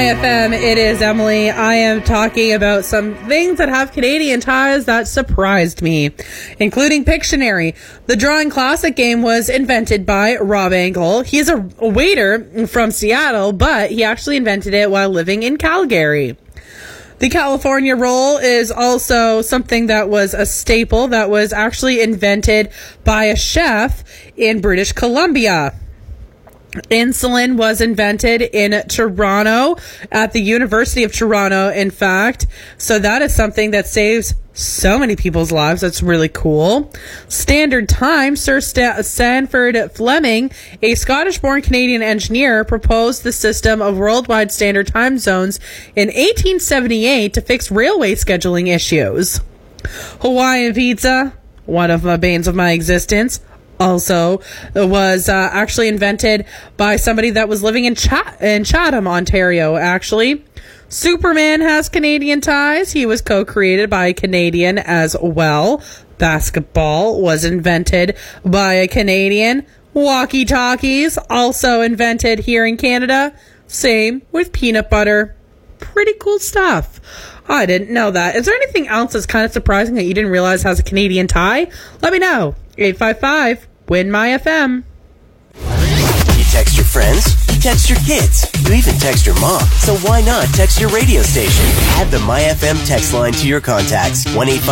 My FM, it is Emily. I am talking about some things that have Canadian ties that surprised me, including Pictionary. The Drawing Classic game was invented by Rob Angle. He's a waiter from Seattle, but he actually invented it while living in Calgary. The California roll is also something that was a staple that was actually invented by a chef in British Columbia. Insulin was invented in Toronto at the University of Toronto, in fact. So that is something that saves so many people's lives. That's really cool. Standard Time, Sir Sanford Fleming, a Scottish-born Canadian engineer, proposed the system of worldwide standard time zones in 1878 to fix railway scheduling issues. Hawaiian pizza, one of the banes of my existence, also was actually invented by somebody that was living in Chatham, Ontario, actually. Superman has Canadian ties. He was co-created by a Canadian as well. Basketball was invented by a Canadian. Walkie-talkies, also invented here in Canada. Same with peanut butter. Pretty cool stuff. I didn't know that. Is there anything else that's kind of surprising that you didn't realize has a Canadian tie? Let me know. 855-WIN-MY-FM. You text your friends, you text your kids, you even text your mom. So why not text your radio station? Add the MyFM text line to your contacts. 1-855